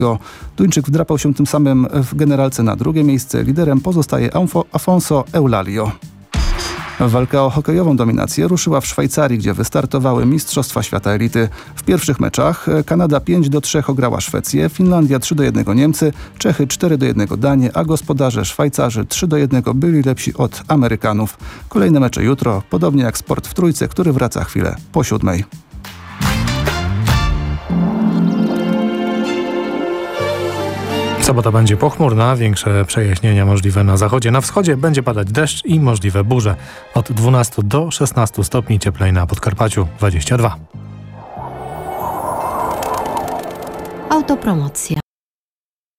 Duńczyk wdrapał się tym samym w generalce na drugie miejsce. Liderem pozostaje Afonso Eulalio. Walka o hokejową dominację ruszyła w Szwajcarii, gdzie wystartowały Mistrzostwa Świata Elity. W pierwszych meczach Kanada 5-3 ograła Szwecję, Finlandia 3-1 Niemcy, Czechy 4-1 Danię, a gospodarze Szwajcarzy 3-1 byli lepsi od Amerykanów. Kolejne mecze jutro, podobnie jak sport w trójce, który wraca chwilę po 7:00. Sobota będzie pochmurna, większe przejaśnienia możliwe na zachodzie. Na wschodzie będzie padać deszcz i możliwe burze. Od 12 do 16 stopni, cieplej na Podkarpaciu 22. Autopromocja.